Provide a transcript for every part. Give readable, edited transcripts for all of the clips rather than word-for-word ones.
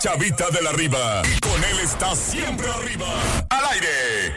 Chavita de la Riva. Y con él está siempre arriba. Al aire.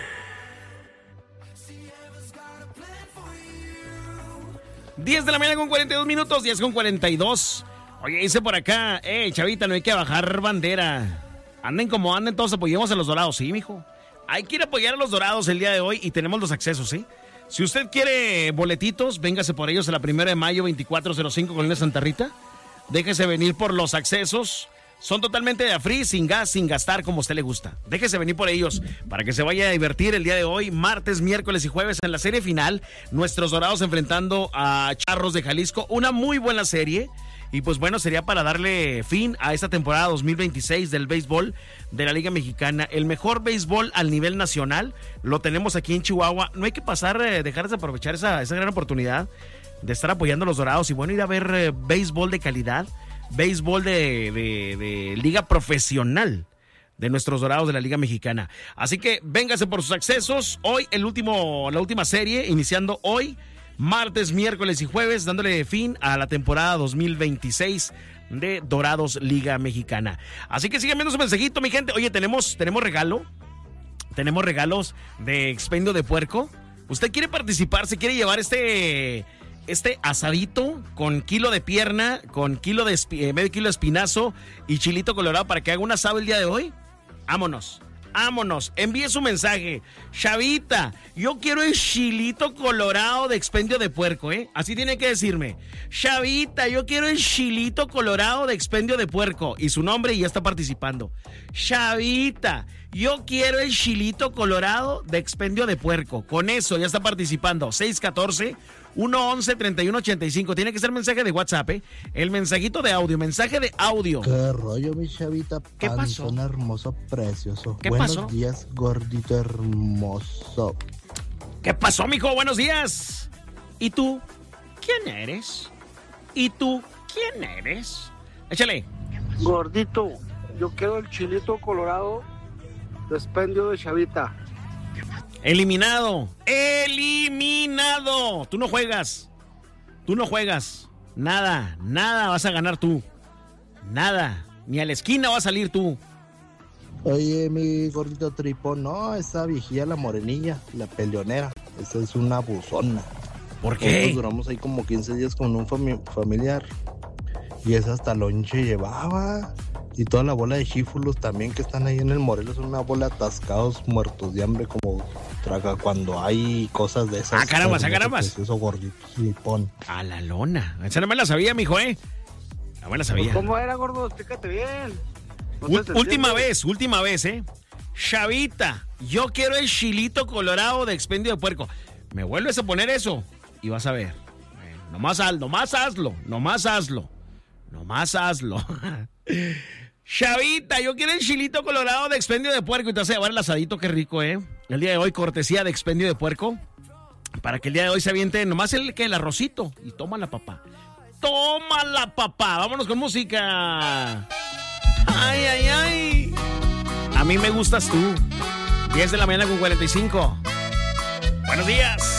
10 de la mañana con 42 minutos, 10 con 42. Oye, dice por acá, Chavita, no hay que bajar bandera. Anden como anden, todos apoyemos a los Dorados, ¿sí, mijo? Hay que ir a apoyar a los Dorados el día de hoy y tenemos los accesos, ¿sí? Si usted quiere boletitos, véngase por ellos a la 1 de mayo, 2405, Colonia Santa Rita. Déjese venir por los accesos. Son totalmente de free, sin gas, sin gastar, como a usted le gusta. Déjese venir por ellos para que se vaya a divertir el día de hoy, martes, miércoles y jueves en la serie final. Nuestros Dorados enfrentando a Charros de Jalisco. Una muy buena serie. Y pues bueno, sería para darle fin a esta temporada 2026 del béisbol de la Liga Mexicana. El mejor béisbol al nivel nacional lo tenemos aquí en Chihuahua. No hay que pasar, dejar de aprovechar esa gran oportunidad de estar apoyando a los Dorados y bueno, ir a ver béisbol de calidad. Béisbol de liga profesional de nuestros Dorados de la Liga Mexicana. Así que véngase por sus accesos. Hoy la última serie, iniciando hoy, martes, miércoles y jueves, dándole fin a la temporada 2026 de Dorados Liga Mexicana. Así que sigan viendo su mensajito, mi gente. Oye, tenemos regalo. Tenemos regalos de expendio de puerco. ¿Usted quiere participar? ¿Se quiere llevar este asadito con kilo de pierna, con medio kilo de espinazo y chilito colorado para que haga un asado el día de hoy? Vámonos. Envíe su mensaje. Chavita, yo quiero el chilito colorado de expendio de puerco, Así tiene que decirme. Chavita, yo quiero el chilito colorado de expendio de puerco. Y su nombre y ya está participando. Chavita, yo quiero el chilito colorado de expendio de puerco. Con eso ya está participando. 614-111-3185. Tiene que ser mensaje de WhatsApp, El mensajito de audio, mensaje de audio. ¿Qué rollo, mi Chavita? ¿Qué pasó? Panzón hermoso, precioso. ¿Qué Buenos pasó? días, gordito hermoso. ¿Qué pasó, mijo? Buenos días. ¿Y tú? ¿Quién eres? Échale. Gordito, yo quiero el chilito colorado de expendio de Chavita. Eliminado. Tú no juegas. Nada vas a ganar tú. Nada. Ni a la esquina va a salir tú. Oye, mi gordito tripón, no, esa viejilla, la morenilla, la peleonera, esa es una buzona. ¿Por qué? Nosotros duramos ahí como 15 días con un familiar y esa hasta lonche llevaba. Y toda la bola de chífulos también que están ahí en el Morelos, una bola atascados, muertos de hambre, como traga cuando hay cosas de esas. Carambas. Eso gordito, tripón. A la lona. Esa no me la sabía, mijo, No me la sabía. ¿Cómo era, gordo? Explícate bien. Última vez, Chavita, yo quiero el chilito colorado de expendio de puerco. Me vuelves a poner eso y vas a ver. Nomás hazlo. Chavita, yo quiero el chilito colorado de expendio de puerco y te vas a llevar el asadito, qué rico, El día de hoy, cortesía de expendio de puerco. Para que el día de hoy se aviente nomás el arrocito. Y tómala, papá. Vámonos con música. Ay. A mí me gustas tú. 10 de la mañana con 45. Buenos días.